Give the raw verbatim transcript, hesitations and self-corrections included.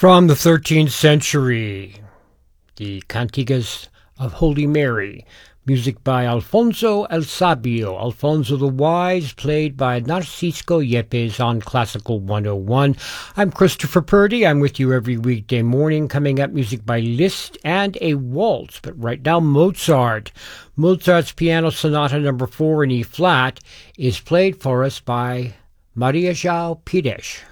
From the thirteenth century, the Cantigas of Holy Mary, music by Alfonso el Sabio, Alfonso the Wise, played by Narcisco Yepes on Classical one oh one. I'm Christopher Purdy. I'm with you every weekday morning. Coming up, music by Liszt and a waltz. But right now, Mozart. Mozart's Piano Sonata number four in E-flat is played for us by Maria João Pires.